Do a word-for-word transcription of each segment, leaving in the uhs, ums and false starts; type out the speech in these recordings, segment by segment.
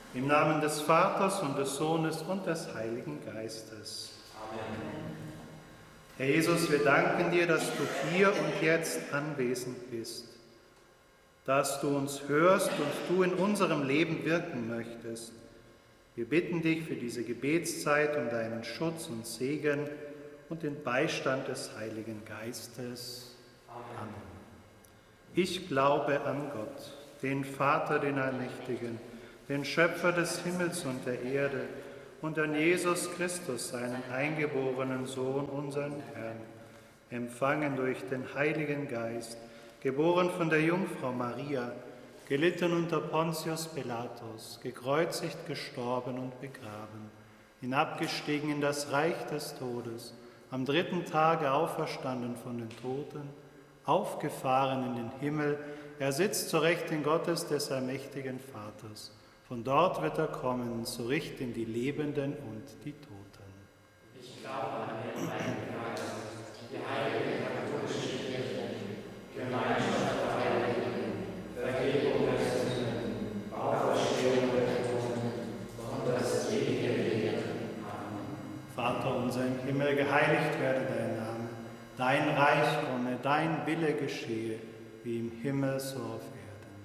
Im Namen des Vaters und des Sohnes und des Heiligen Geistes. Amen. Herr Jesus, wir danken dir, dass du hier und jetzt anwesend bist, dass du uns hörst und du in unserem Leben wirken möchtest. Wir bitten dich für diese Gebetszeit um deinen Schutz und Segen und den Beistand des Heiligen Geistes. Amen. Ich glaube an Gott, den Vater, den Allmächtigen, den Schöpfer des Himmels und der Erde, und an Jesus Christus, seinen eingeborenen Sohn, unseren Herrn, empfangen durch den Heiligen Geist, geboren von der Jungfrau Maria, gelitten unter Pontius Pilatus, gekreuzigt, gestorben und begraben, hinabgestiegen in das Reich des Todes, am dritten Tage auferstanden von den Toten, aufgefahren in den Himmel, er sitzt zur Rechten Gottes des allmächtigen Vaters. Von dort wird er kommen, zu richten die Lebenden und die Toten. Ich glaube an den Heiligen Geist, die heilige katholische Kirche, Gemeinschaft der Heiligen, Vergebung der Sünden, Auferstehung der Toten und das ewige Leben. Amen. Vater unser im Himmel, geheiligt werde dein Name. Dein Reich komme, dein Wille geschehe, wie im Himmel so auf Erden.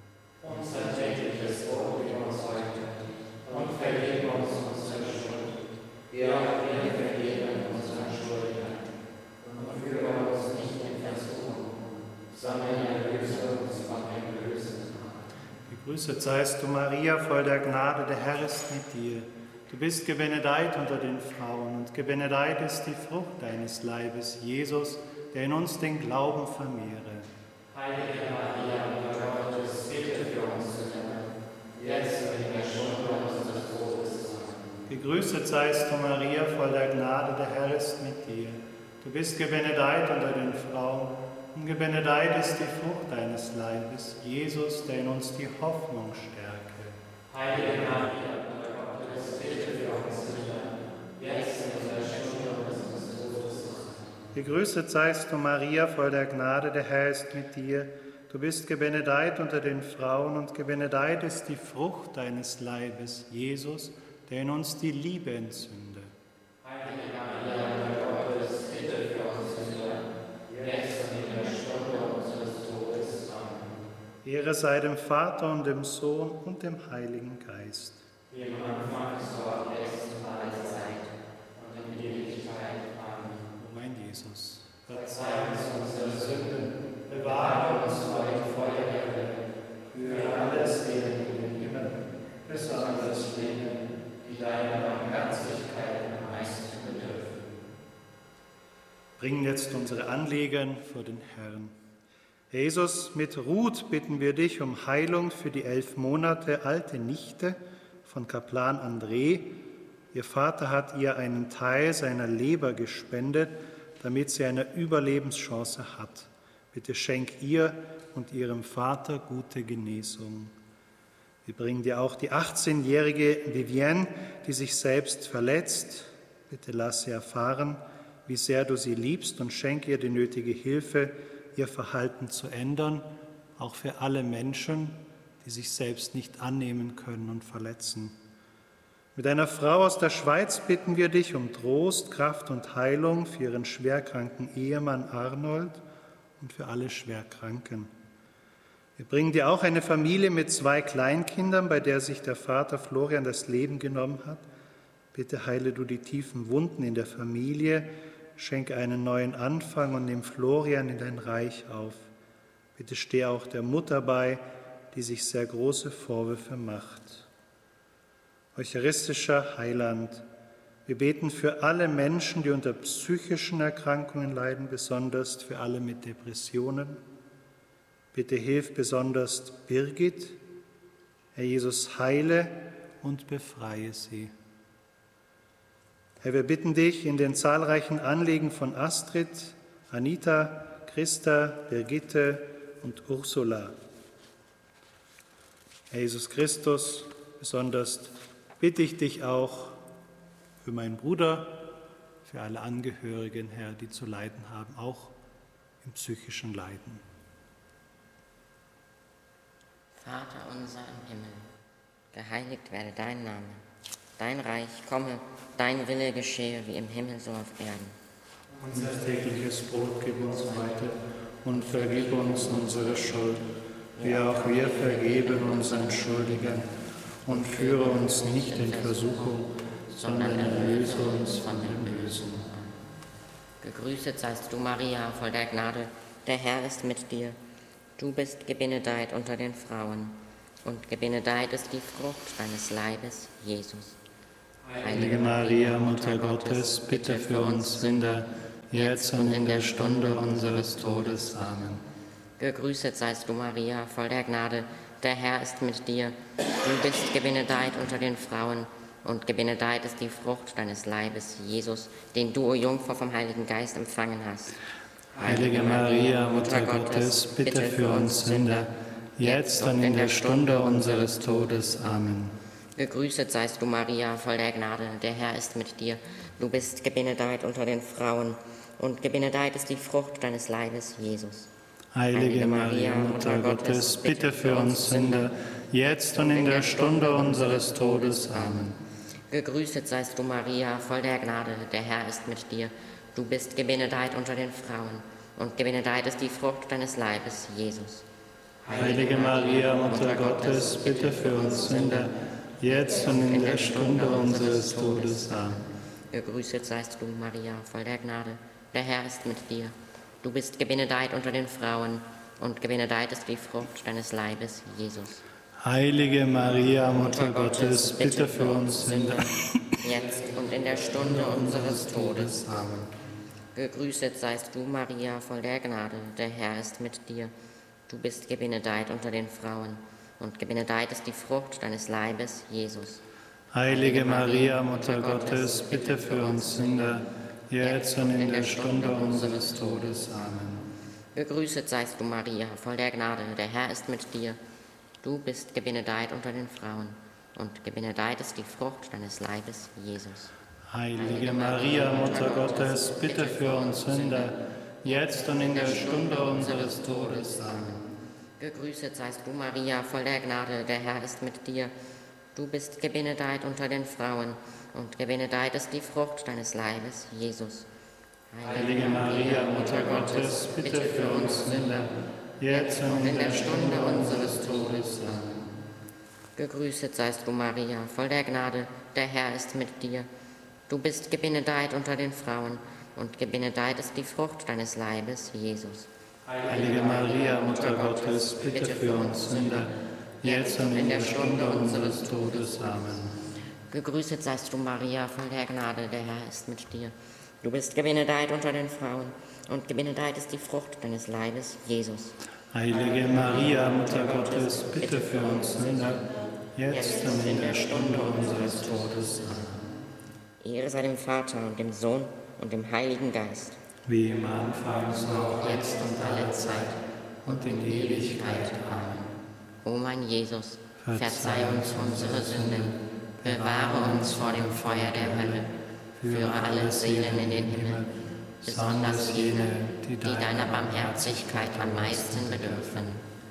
Unser tägliches Brot gib uns heute und vergib uns unsere Schuld, wie auch wir vergeben unseren Schuldigern. Und führe uns nicht in Versuchung, sondern erlöse uns von dem Bösen. Gegrüßet seist du, Maria, voll der Gnade, der Herr ist mit dir. Du bist gebenedeit unter den Frauen, und gebenedeit ist die Frucht deines Leibes, Jesus, der in uns den Glauben vermehre. Heilige Maria, Mutter Gottes, bitte für uns Sünder, jetzt und in der Stunde unseres Todes. Amen. Gegrüßet seist du, Maria, voll der Gnade, der Herr ist mit dir. Du bist gebenedeit unter den Frauen, und gebenedeit ist die Frucht deines Leibes, Jesus, der in uns die Hoffnung stärke. Heilige Maria, Mutter Gottes, bitte für uns Sünder, jetzt und in der Stunde unseres Todes. Amen. Gegrüßet seist du, Maria, voll der Gnade, der Herr ist mit dir. Du bist gebenedeit unter den Frauen, und gebenedeit ist die Frucht deines Leibes, Jesus, der in uns die Liebe entzünde. Heilige Maria, Mutter Gottes, bitte für uns Sünder, jetzt und in der Stunde unseres Todes. Amen. Ehre sei dem Vater und dem Sohn und dem Heiligen Geist. Wie im Anfang, so auch jetzt und alle Zeit und in Ewigkeit. Amen. O mein Jesus, Verzeih uns unsere Sünden, bewahre uns vor dem Feuer der Hölle, führe alles Leben in den Himmel, besonders denen, die deiner Barmherzigkeit am meisten bedürfen. bringen jetzt unsere Anliegen vor den Herrn. Herr Jesus, mit Ruth bitten wir dich um Heilung für die elf Monate alte Nichte von Kaplan André. Ihr Vater hat ihr einen Teil seiner Leber gespendet, damit sie eine Überlebenschance hat. Bitte schenk ihr und ihrem Vater gute Genesung. Wir bringen dir auch die achtzehnjährige Vivienne, die sich selbst verletzt. Bitte lass sie erfahren, wie sehr du sie liebst, und schenk ihr die nötige Hilfe, ihr Verhalten zu ändern, auch für alle Menschen, die sich selbst nicht annehmen können und verletzen. Mit einer Frau aus der Schweiz bitten wir dich um Trost, Kraft und Heilung für ihren schwerkranken Ehemann Arnold und für alle Schwerkranken. Wir bringen dir auch eine Familie mit zwei Kleinkindern, bei der sich der Vater Florian das Leben genommen hat. Bitte heile du die tiefen Wunden in der Familie, schenke einen neuen Anfang und nimm Florian in dein Reich auf. Bitte stehe auch der Mutter bei, die sich sehr große Vorwürfe macht. Eucharistischer Heiland, wir beten für alle Menschen, die unter psychischen Erkrankungen leiden, besonders für alle mit Depressionen. Bitte hilf besonders Birgit. Herr Jesus, heile und befreie sie. Herr, wir bitten dich in den zahlreichen Anliegen von Astrid, Anita, Christa, Birgitte und Ursula. Herr Jesus Christus, besonders bitte ich dich auch für meinen Bruder, für alle Angehörigen, Herr, die zu leiden haben, auch im psychischen Leiden. Vater unser im Himmel, Geheiligt werde dein Name. Dein Reich komme, dein Wille geschehe, wie im Himmel so auf Erden. Unser tägliches Brot gib uns heute und vergib uns unsere Schuld, wie auch wir vergeben unseren Schuldigern. Und führe uns nicht in Versuchung, sondern erlöse uns von dem Bösen. Gegrüßet seist du, Maria, voll der Gnade, der Herr ist mit dir. Du bist gebenedeit unter den Frauen, und gebenedeit ist die Frucht deines Leibes, Jesus. Heilige Maria, Mutter Gottes, bitte für uns Sünder, jetzt und in der Stunde unseres Todes. Amen. Gegrüßet seist du, Maria, voll der Gnade, der Herr ist mit dir. Du bist gebenedeit unter den Frauen, und gebenedeit ist die Frucht deines Leibes, Jesus, den du, o Jungfrau, vom Heiligen Geist empfangen hast. Heilige Maria, Mutter Gottes, bitte für uns Sünder, jetzt und in der Stunde unseres Todes. Amen. Gegrüßet seist du, Maria, voll der Gnade, der Herr ist mit dir. Du bist gebenedeit unter den Frauen, und gebenedeit ist die Frucht deines Leibes, Jesus. Heilige Maria, Mutter Gottes, bitte für uns Sünder, jetzt und in der Stunde unseres Todes. Amen. Gegrüßet seist du, Maria, voll der Gnade, der Herr ist mit dir. Du bist gebenedeit unter den Frauen, und gebenedeit ist die Frucht deines Leibes, Jesus. Heilige Maria, Mutter Gottes, bitte für uns Sünder, jetzt und in der Stunde unseres Todes. Amen. Gegrüßet seist du, Maria, voll der Gnade, der Herr ist mit dir. Du bist gebenedeit unter den Frauen, und gebenedeit ist die Frucht deines Leibes, Jesus. Heilige Maria, Mutter Gottes, bitte für uns Sünder, jetzt und in der Stunde unseres Todes. Amen. Gegrüßet seist du, Maria, voll der Gnade, der Herr ist mit dir. Du bist gebenedeit unter den Frauen, und gebenedeit ist die Frucht deines Leibes, Jesus. Heilige Maria, Mutter Gottes, bitte für uns Sünder, jetzt und in der Stunde unseres Todes. Amen. Gegrüßet seist du, Maria, voll der Gnade, der Herr ist mit dir. Du bist gebenedeit unter den Frauen, und gebenedeit ist die Frucht deines Leibes, Jesus. Heilige Maria, Mutter Gottes, bitte für uns Sünder, jetzt und in der Stunde unseres Todes. Amen. Gegrüßet seist du, Maria, voll der Gnade, der Herr ist mit dir. Du bist gebenedeit unter den Frauen, und gebenedeit ist die Frucht deines Leibes, Jesus. Heilige Maria, Mutter Gottes, bitte für uns Sünder, jetzt und in der Stunde unseres Todes. Amen. Gegrüßet seist du, Maria, voll der Gnade, der Herr ist mit dir. Du bist gebenedeit unter den Frauen, und gebenedeit ist die Frucht deines Leibes, Jesus. Heilige Maria, Mutter Gottes, bitte für uns Sünder, jetzt und in der Stunde unseres Todes. Amen. Gegrüßet seist du, Maria, voll der Gnade, der Herr ist mit dir. Du bist gebenedeit unter den Frauen, und gebenedeit ist die Frucht deines Leibes, Jesus. Heilige Maria, Mutter Gottes, bitte für uns Sünder, jetzt und in der Stunde unseres Todes. Amen. Ehre sei dem Vater und dem Sohn und dem Heiligen Geist. Wie im Anfang, so auch jetzt und alle Zeit und in Ewigkeit. Amen. O mein Jesus, verzeih uns unsere Sünden, bewahre uns vor dem Feuer der Hölle, führe alle Seelen in den Himmel, besonders jene, die deiner Barmherzigkeit am meisten bedürfen.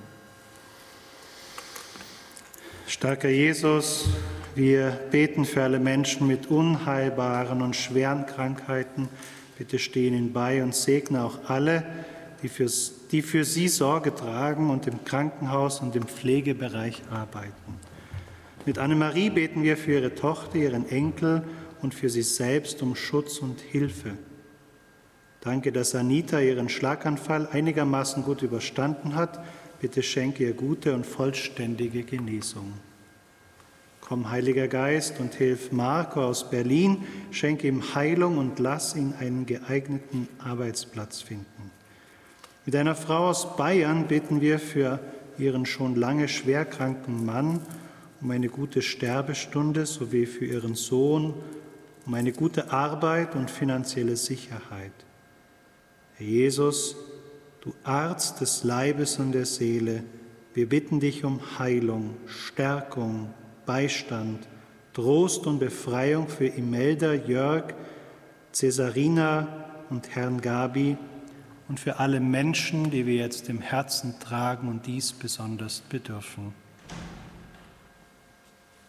Starker Jesus, wir beten für alle Menschen mit unheilbaren und schweren Krankheiten. Bitte stehen ihnen bei und segne auch alle, die für, die für sie Sorge tragen und im Krankenhaus und im Pflegebereich arbeiten. Mit Annemarie beten wir für ihre Tochter, ihren Enkel und für sie selbst um Schutz und Hilfe. Danke, dass Anita ihren Schlaganfall einigermaßen gut überstanden hat. Bitte schenke ihr gute und vollständige Genesung. Komm, Heiliger Geist, und hilf Marco aus Berlin, schenke ihm Heilung und lass ihn einen geeigneten Arbeitsplatz finden. Mit einer Frau aus Bayern bitten wir für ihren schon lange schwerkranken Mann um eine gute Sterbestunde sowie für ihren Sohn um eine gute Arbeit und finanzielle Sicherheit. Herr Jesus, du Arzt des Leibes und der Seele, wir bitten dich um Heilung, Stärkung, Beistand, Trost und Befreiung für Imelda, Jörg, Cäsarina und Herrn Gabi und für alle Menschen, die wir jetzt im Herzen tragen und dies besonders bedürfen.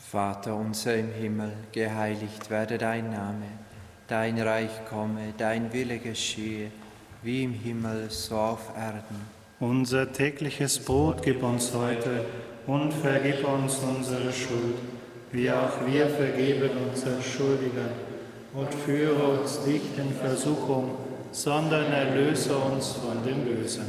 Vater unser im Himmel, geheiligt werde dein Name. Dein Reich komme, dein Wille geschehe, wie im Himmel, so auf Erden. Unser tägliches Brot gib uns heute und vergib uns unsere Schuld, wie auch wir vergeben unseren Schuldigern. Und führe uns nicht in Versuchung, sondern erlöse uns von dem Bösen.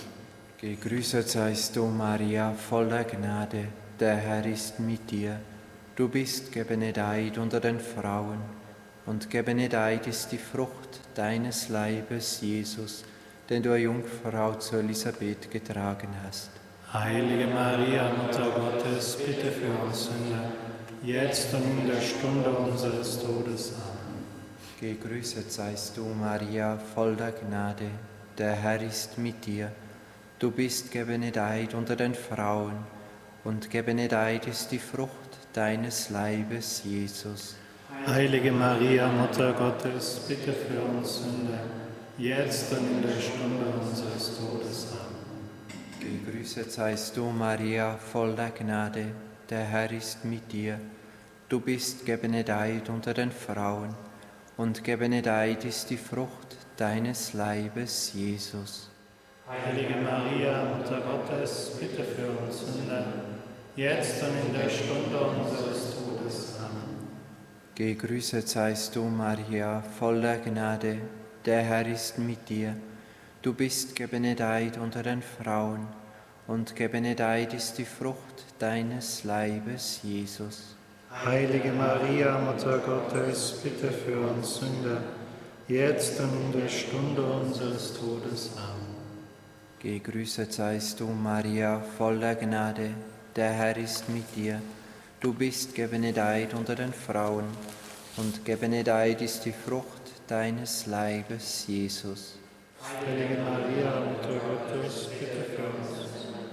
Gegrüßet seist du, Maria, voller Gnade, der Herr ist mit dir. Du bist gebenedeit unter den Frauen, und gebenedeit ist die Frucht deines Leibes, Jesus, den du, Jungfrau, zu Elisabeth getragen hast. Heilige Maria, Mutter Gottes, bitte für uns Sünder, jetzt und in der Stunde unseres Todes. Amen. Gegrüßet seist du, Maria, voller Gnade, der Herr ist mit dir. Du bist gebenedeit unter den Frauen, und gebenedeit ist die Frucht deines Leibes, Jesus. Heilige Maria, Mutter Gottes, bitte für uns Sünder, jetzt und in der Stunde unseres Todes. Amen. Gegrüßet seist du, Maria, voller Gnade, der Herr ist mit dir. Du bist gebenedeit unter den Frauen, und gebenedeit ist die Frucht deines Leibes, Jesus. Heilige Maria, Mutter Gottes, bitte für uns Sünder, jetzt und in der Stunde unseres Todes. Amen. Gegrüßet seist du, Maria, voller Gnade, der Herr ist mit dir. Du bist gebenedeit unter den Frauen, und gebenedeit ist die Frucht deines Leibes, Jesus. Heilige Maria, Mutter Gottes, bitte für uns Sünder, jetzt und in der Stunde unseres Todes. Amen. Gegrüßet seist du, Maria, voller Gnade, der Herr ist mit dir. Du bist gebenedeit unter den Frauen, und gebenedeit ist die Frucht deines Leibes, Jesus. Heilige Maria, Mutter Gottes, bitte für uns,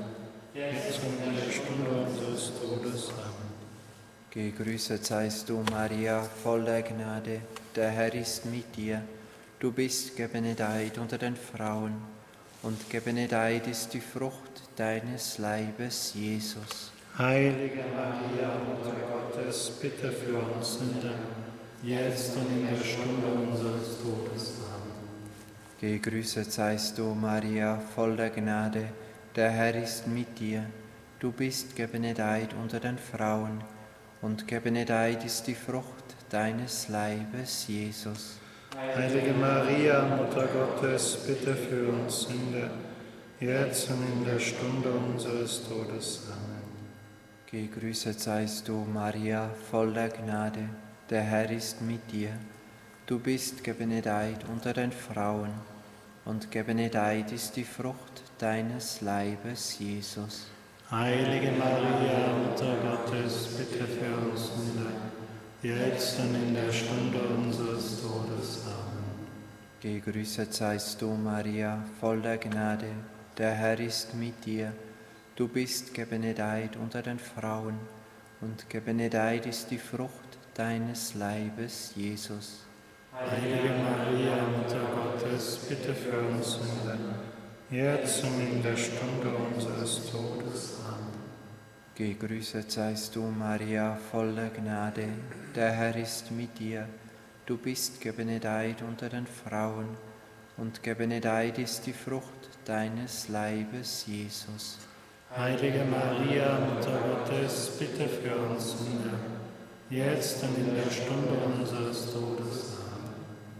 jetzt und in der Stunde unseres Todes. Amen. Gegrüßet seist du, Maria, voller Gnade, der Herr ist mit dir. Du bist gebenedeit unter den Frauen, und gebenedeit ist die Frucht deines Leibes, Jesus. Heilige Maria, Mutter Gottes, bitte für uns Sünder, jetzt und in der Stunde unseres Todes. Amen. Gegrüßet seist du, Maria, voller Gnade, der Herr ist mit dir. Du bist gebenedeit unter den Frauen, und gebenedeit ist die Frucht deines Leibes, Jesus. Heilige Maria, Mutter Gottes, bitte für uns Sünder, jetzt und in der Stunde unseres Todes. Amen. Gegrüßet seist du, Maria, voller Gnade, der Herr ist mit dir. Du bist gebenedeit unter den Frauen, und gebenedeit ist die Frucht deines Leibes, Jesus. Heilige Maria, Mutter Gottes, bitte für uns Sünder, jetzt und in der Stunde unseres Todes. Amen. Gegrüßet seist du, Maria, voller Gnade, der Herr ist mit dir. Du bist gebenedeit unter den Frauen, und gebenedeit ist die Frucht deines Leibes, Jesus. Heilige Maria, Mutter Gottes, bitte für uns Sünder, jetzt und in der Stunde unseres Todes. Amen. Gegrüßet seist du, Maria, voller Gnade, der Herr ist mit dir. Du bist gebenedeit unter den Frauen, und gebenedeit ist die Frucht deines Leibes, Jesus. Heilige Maria, Mutter Gottes, bitte für uns Sünder, jetzt und in der Stunde unseres Todes. Amen.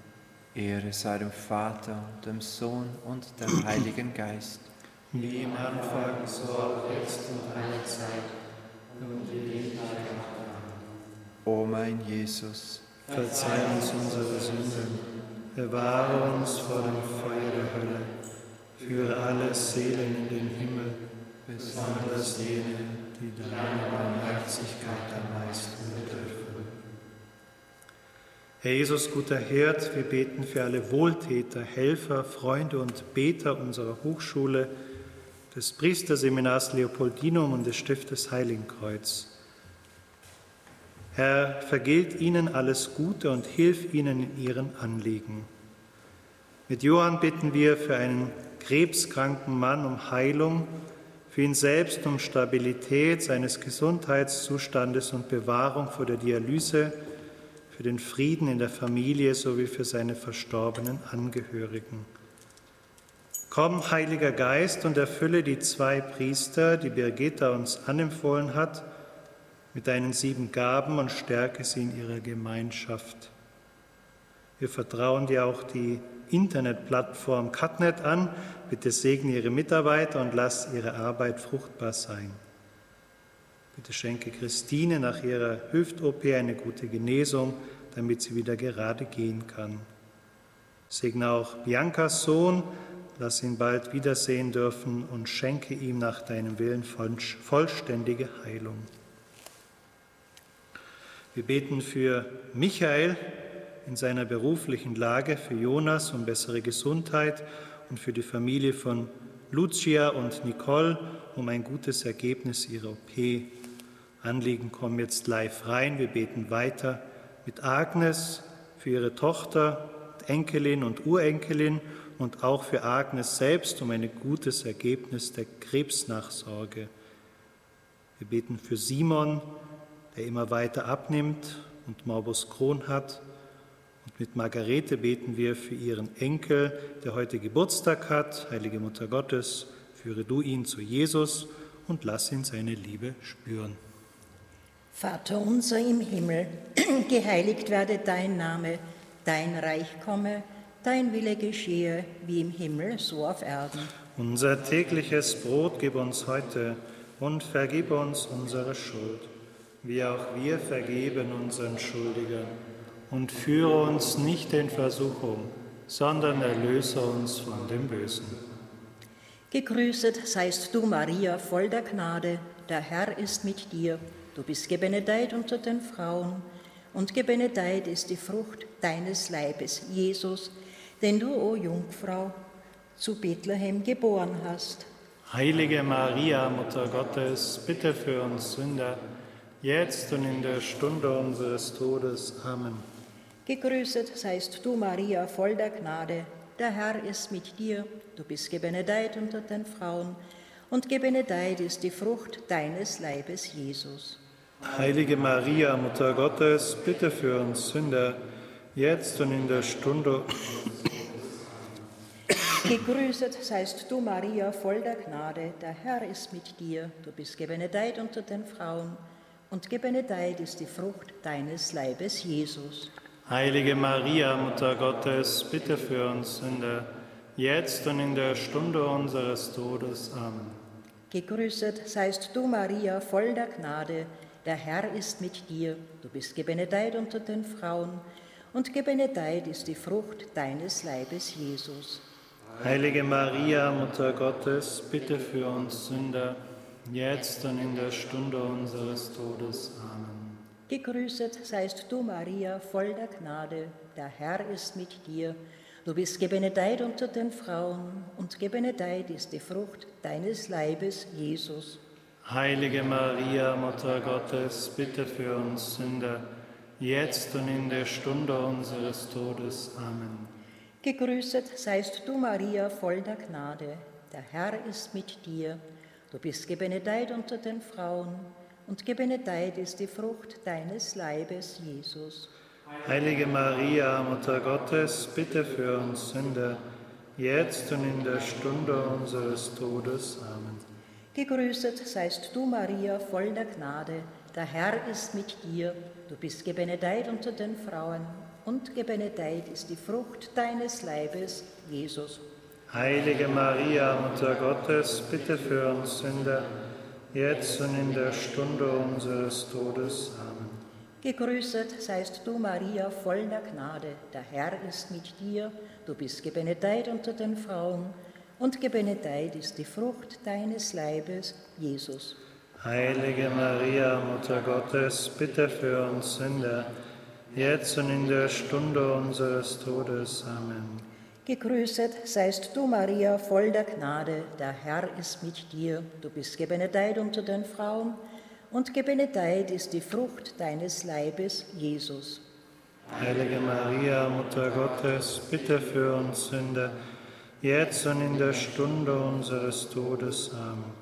Ehre sei dem Vater, dem Sohn und dem Heiligen Geist. Wie im Anfang, so auch jetzt und alle Zeit und in Ewigkeit. O mein Jesus, verzeih uns unsere Sünden, bewahre uns vor dem Feuer der Hölle, führe alle Seelen in den Himmel, besonders jene, die deine Barmherzigkeit am meisten bedürfen. Herr Jesus, guter Hirt, wir beten für alle Wohltäter, Helfer, Freunde und Beter unserer Hochschule, des Priesterseminars Leopoldinum und des Stiftes Heiligenkreuz. Herr, vergilt ihnen alles Gute und hilf ihnen in ihren Anliegen. Mit Johann bitten wir für einen krebskranken Mann um Heilung, für für ihn selbst um Stabilität seines Gesundheitszustandes und Bewahrung vor der Dialyse, für den Frieden in der Familie sowie für seine verstorbenen Angehörigen. Komm, Heiliger Geist, und erfülle die zwei Priester, die Birgitta uns anempfohlen hat, mit deinen sieben Gaben und stärke sie in ihrer Gemeinschaft. Wir vertrauen dir auch die Internetplattform Catnet an. Bitte segne ihre Mitarbeiter und lass ihre Arbeit fruchtbar sein. Bitte schenke Christine nach ihrer Hüft-O P eine gute Genesung, damit sie wieder gerade gehen kann. Segne auch Biancas Sohn, lass ihn bald wiedersehen dürfen und schenke ihm nach deinem Willen vollständige Heilung. Wir beten für Michael in seiner beruflichen Lage, für Jonas um bessere Gesundheit und für die Familie von Lucia und Nicole um ein gutes Ergebnis ihrer O P. Anliegen kommen jetzt live rein. Wir beten weiter mit Agnes für ihre Tochter, Enkelin und Urenkelin und auch für Agnes selbst um ein gutes Ergebnis der Krebsnachsorge. Wir beten für Simon, der immer weiter abnimmt und Morbus Crohn hat. Und mit Margarete beten wir für ihren Enkel, der heute Geburtstag hat. Heilige Mutter Gottes, führe du ihn zu Jesus und lass ihn seine Liebe spüren. Vater unser im Himmel, geheiligt werde dein Name, dein Reich komme, dein Wille geschehe, wie im Himmel, so auf Erden. Unser tägliches Brot gib uns heute und vergib uns unsere Schuld, wie auch wir vergeben unseren Schuldigern. Und führe uns nicht in Versuchung, sondern erlöse uns von dem Bösen. Gegrüßet seist du, Maria, voll der Gnade, der Herr ist mit dir. Du bist gebenedeit unter den Frauen, und gebenedeit ist die Frucht deines Leibes, Jesus, den du, o Jungfrau, zu Bethlehem geboren hast. Heilige Maria, Mutter Gottes, bitte für uns Sünder, jetzt und in der Stunde unseres Todes. Amen. Gegrüßet seist du, Maria, voll der Gnade, der Herr ist mit dir. Du bist gebenedeit unter den Frauen, und gebenedeit ist die Frucht deines Leibes, Jesus. Heilige Maria, Mutter Gottes, bitte für uns Sünder, jetzt und in der Stunde. Gegrüßet seist du, Maria, voll der Gnade, der Herr ist mit dir. Du bist gebenedeit unter den Frauen, und gebenedeit ist die Frucht deines Leibes, Jesus. Heilige Maria, Mutter Gottes, bitte für uns Sünder, jetzt und in der Stunde unseres Todes. Amen. Gegrüßet seist du, Maria, voll der Gnade, der Herr ist mit dir. Du bist gebenedeit unter den Frauen, und gebenedeit ist die Frucht deines Leibes, Jesus. Heilige Maria, Mutter Gottes, bitte für uns Sünder, jetzt und in der Stunde unseres Todes. Amen. Gegrüßet seist du, Maria, voll der Gnade, der Herr ist mit dir. Du bist gebenedeit unter den Frauen, und gebenedeit ist die Frucht deines Leibes, Jesus. Heilige Maria, Mutter Gottes, bitte für uns Sünder, jetzt und in der Stunde unseres Todes. Amen. Gegrüßet seist du, Maria, voll der Gnade, der Herr ist mit dir. Du bist gebenedeit unter den Frauen, und gebenedeit ist die Frucht deines Leibes, Jesus. Heilige Maria, Mutter Gottes, bitte für uns Sünder, jetzt und in der Stunde unseres Todes. Amen. Gegrüßet seist du, Maria, voll der Gnade, der Herr ist mit dir. Du bist gebenedeit unter den Frauen, und gebenedeit ist die Frucht deines Leibes, Jesus. Heilige Maria, Mutter Gottes, bitte für uns Sünder, jetzt und in der Stunde unseres Todes. Amen. Gegrüßet seist du, Maria, voll der Gnade, der Herr ist mit dir. Du bist gebenedeit unter den Frauen, und gebenedeit ist die Frucht deines Leibes, Jesus. Heilige Maria, Mutter Gottes, bitte für uns Sünder, jetzt und in der Stunde unseres Todes. Amen. Gegrüßet seist du, Maria, voll der Gnade, der Herr ist mit dir. Du bist gebenedeit unter den Frauen, und gebenedeit ist die Frucht deines Leibes, Jesus. Heilige Maria, Mutter Gottes, bitte für uns Sünder, jetzt und in der Stunde unseres Todes. Amen.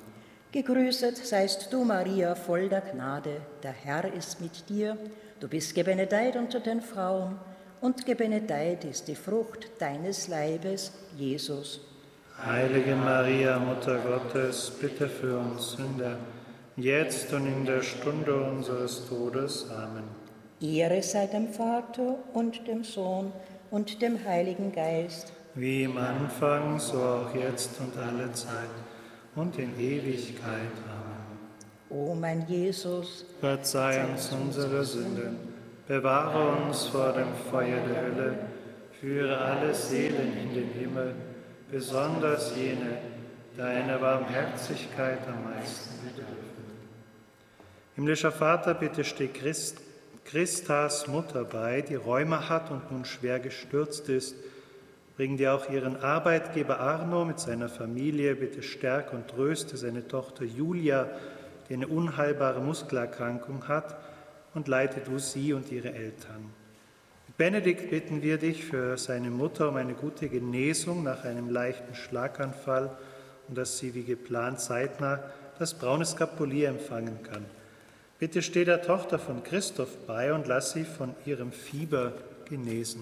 Gegrüßet seist du, Maria, voll der Gnade, der Herr ist mit dir. Du bist gebenedeit unter den Frauen, und gebenedeit ist die Frucht deines Leibes, Jesus. Heilige Maria, Mutter Gottes, bitte für uns Sünder, jetzt und in der Stunde unseres Todes. Amen. Ehre sei dem Vater und dem Sohn und dem Heiligen Geist. Wie im Anfang, so auch jetzt und alle Zeit und in Ewigkeit. Amen. O mein Jesus, Verzeih uns unsere Sünden, bewahre uns vor dem Feuer der Hölle, führe alle Seelen in den Himmel, besonders jene, deiner Barmherzigkeit am meisten bedürfen. Himmlischer Vater, bitte steh Christ, Christas Mutter bei, die Rheuma hat und nun schwer gestürzt ist. Bring dir auch ihren Arbeitgeber Arno mit seiner Familie, bitte stärk und tröste seine Tochter Julia, die eine unheilbare Muskelerkrankung hat, und leite du sie und ihre Eltern. Mit Benedikt bitten wir dich für seine Mutter um eine gute Genesung nach einem leichten Schlaganfall und dass sie wie geplant zeitnah das braune Skapulier empfangen kann. Bitte steh der Tochter von Christoph bei und lass sie von ihrem Fieber genesen.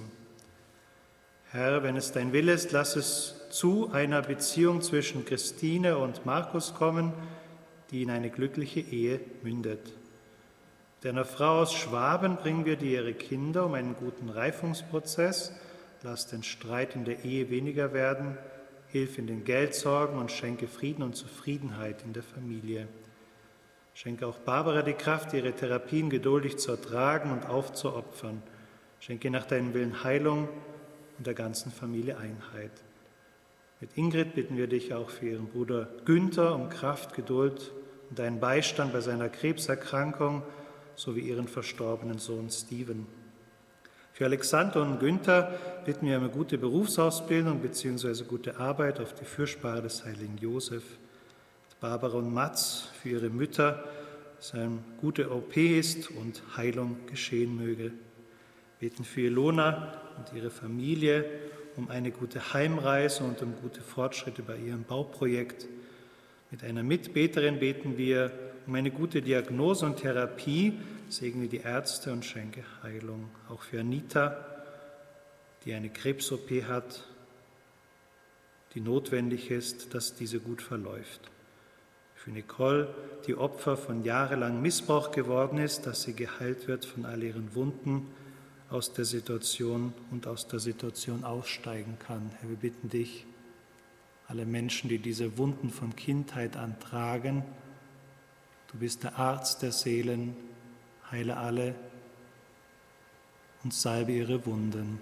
Herr, wenn es dein Wille ist, lass es zu einer Beziehung zwischen Christine und Markus kommen, die in eine glückliche Ehe mündet. Deiner Frau aus Schwaben bringen wir dir ihre Kinder um einen guten Reifungsprozess. Lass den Streit in der Ehe weniger werden, hilf in den Geldsorgen und schenke Frieden und Zufriedenheit in der Familie. Schenke auch Barbara die Kraft, ihre Therapien geduldig zu ertragen und aufzuopfern. Schenke nach deinem Willen Heilung und der ganzen Familie Einheit. Mit Ingrid bitten wir dich auch für ihren Bruder Günther um Kraft, Geduld und deinen Beistand bei seiner Krebserkrankung sowie ihren verstorbenen Sohn Steven. Für Alexander und Günther bitten wir um eine gute Berufsausbildung bzw. gute Arbeit auf die Fürsprache des heiligen Josef. Barbara und Mats für ihre Mütter, dass eine gute O P ist und Heilung geschehen möge. Wir beten für Ilona und ihre Familie um eine gute Heimreise und um gute Fortschritte bei ihrem Bauprojekt. Mit einer Mitbeterin beten wir um eine gute Diagnose und Therapie, segne die Ärzte und schenke Heilung. Auch für Anita, die eine Krebs-O P hat, die notwendig ist, dass diese gut verläuft. Für Nicole, die Opfer von jahrelangem Missbrauch geworden ist, dass sie geheilt wird von all ihren Wunden aus der Situation und aus der Situation aussteigen kann. Herr, wir bitten dich, alle Menschen, die diese Wunden von Kindheit an tragen, du bist der Arzt der Seelen, heile alle und salbe ihre Wunden.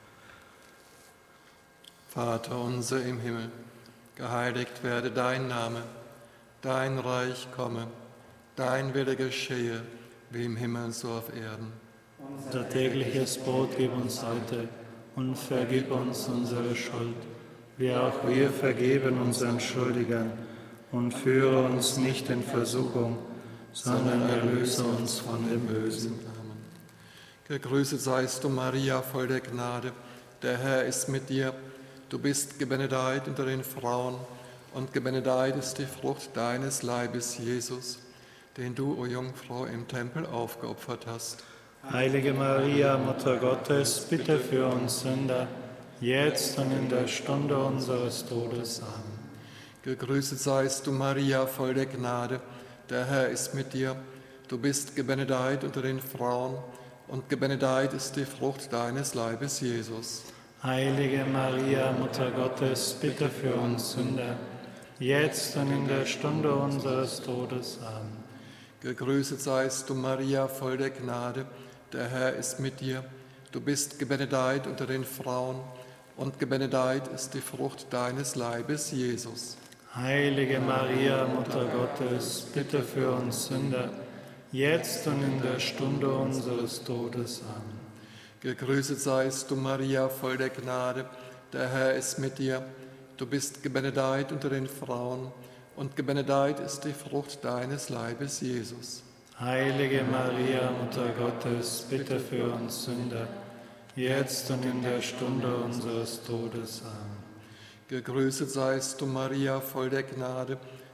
Vater unser im Himmel, geheiligt werde dein Name, dein Reich komme, dein Wille geschehe, wie im Himmel so auf Erden. Unser tägliches Brot gib uns heute und vergib uns unsere Schuld, wie auch wir vergeben unseren Schuldigern. Und führe uns nicht in Versuchung, sondern erlöse uns von dem Bösen. Amen. Gegrüßet seist du, Maria, voll der Gnade, der Herr ist mit dir. Du bist gebenedeit unter den Frauen, und gebenedeit ist die Frucht deines Leibes, Jesus, den du, o Jungfrau, im Tempel aufgeopfert hast. Heilige Maria, Mutter Gottes, bitte für uns Sünder, jetzt und in der Stunde unseres Todes. Amen. Gegrüßet seist du, Maria, voll der Gnade, der Herr ist mit dir. Du bist gebenedeit unter den Frauen, und gebenedeit ist die Frucht deines Leibes, Jesus. Heilige Maria, Mutter Gottes, bitte für uns Sünder, jetzt und in der Stunde unseres Todes. Amen. Gegrüßet seist du, Maria, voll der Gnade, der Herr ist mit dir. Du bist gebenedeit unter den Frauen, und gebenedeit ist die Frucht deines Leibes, Jesus. Heilige Maria, Mutter Gottes, bitte für uns Sünder, jetzt und in der Stunde unseres Todes. Amen. Gegrüßet seist du, Maria, voll der Gnade, der Herr ist mit dir. Du bist gebenedeit unter den Frauen, und gebenedeit ist die Frucht deines Leibes, Jesus. Heilige Maria, Mutter Gottes, bitte für uns Sünder, jetzt und in der Stunde unseres Todes. Amen. Gegrüßet seist du, Maria, voll der Gnade,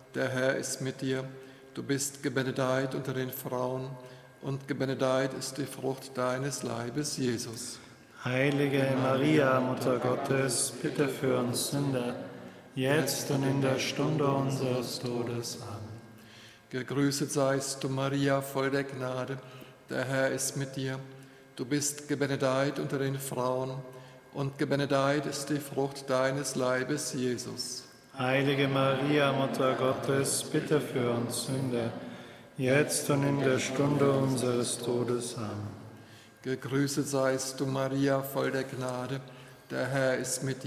der Herr ist mit dir. Du bist gebenedeit unter den Frauen, und gebenedeit ist die Frucht deines Leibes, Jesus. Heilige Maria, Mutter Gottes, bitte für uns Sünder, jetzt und in der Stunde unseres Todes. Amen. Gegrüßet seist du, Maria, voll der Gnade, der Herr ist mit dir. Du bist gebenedeit unter den Frauen, und gebenedeit ist die Frucht deines Leibes, Jesus. Heilige Maria, Mutter Gottes, bitte für uns Sünder, jetzt und in der Stunde unseres Todes. Amen. Gegrüßet seist du, Maria, voll der Gnade, der Herr ist mit dir.